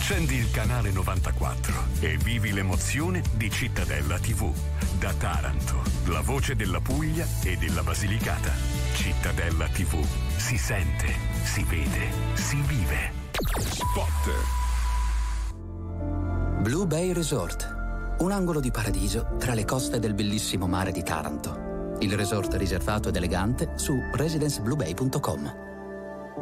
Accendi il canale 94 e vivi l'emozione di Cittadella TV. Da Taranto, la voce della Puglia e della Basilicata. Cittadella TV. Si sente, si vede, si vive. Spot. Blue Bay Resort. Un angolo di paradiso tra le coste del bellissimo mare di Taranto. Il resort riservato ed elegante su residencebluebay.com.